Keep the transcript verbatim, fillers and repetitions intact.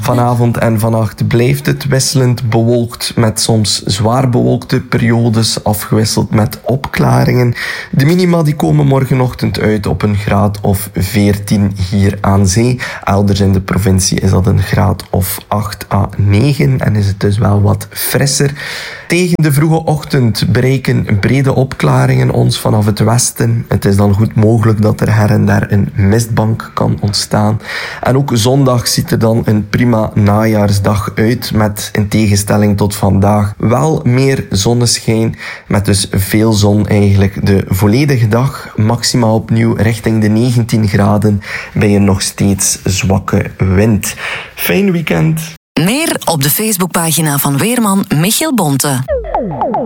Vanavond en vannacht blijft het wisselend bewolkt met soms zwaar bewolkte periodes afgewisseld met opklaringen. De minima die komen morgenochtend uit op een graad of veertien hier aan zee. Elders in de provincie is dat een graad of acht à negen en is het dus wel wat frisser. Tegen de vroege ochtend bereiken brede opklaringen ons vanaf het westen. Het is dan goed mogelijk dat er her en der een mistbank kan ontstaan. En ook zondag ziet er dan een prima najaarsdag uit met, in tegenstelling tot vandaag, wel meer zonneschijn. Met dus veel zon eigenlijk de volledige dag. Maximaal opnieuw richting de negentien graden bij een nog steeds zwakke wind. Fijn weekend. Meer op de Facebookpagina van weerman Michiel Bonte.